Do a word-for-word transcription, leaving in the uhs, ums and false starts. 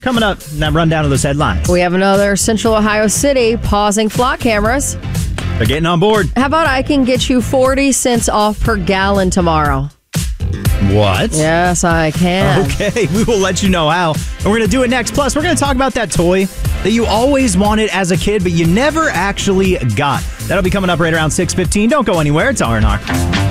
Coming up, that rundown of those headlines. We have another Central Ohio City pausing flock cameras. They're getting on board. How about I can get you forty cents off per gallon tomorrow? What? Yes, I can. Okay, we will let you know how. And we're going to do it next. Plus, we're going to talk about that toy that you always wanted as a kid, but you never actually got. That'll be coming up right around six fifteen. Don't go anywhere. It's R and R.